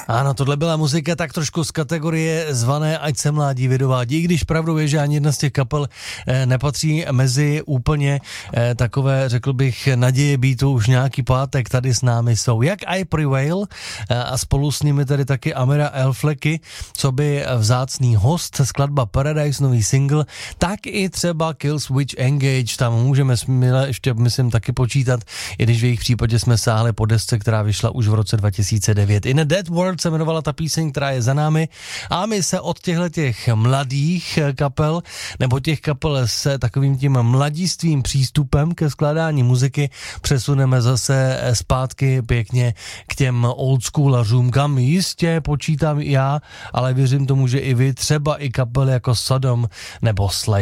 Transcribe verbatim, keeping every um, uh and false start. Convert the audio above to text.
Ano, tohle byla muzika tak trošku z kategorie zvané Ať se mládí vydovádí, i když pravdou je, že ani jedna z těch kapel eh, nepatří mezi úplně eh, takové, řekl bych, naděje beatu. Už nějaký pátek tady s námi jsou jak I Prevail eh, a spolu s nimi tady taky Amira Elfleky, co by vzácný host, skladba Paradise, nový single, tak i třeba Killswitch Engage, tam můžeme smile ještě, myslím, taky počítat, i když v jejich případě jsme sáhli po desce, která vyšla už v roce dva tisíce devět. In a Dead World se jmenovala ta píseň, která je za námi, a my se od těchto těch mladých kapel, nebo těch kapel s takovým tím mladistvým přístupem ke skládání muziky přesuneme zase zpátky pěkně k těm oldschoolařům, kam jistě počítám i já, ale věřím tomu, že i vy, třeba i kapely jako Sodom nebo Slayer.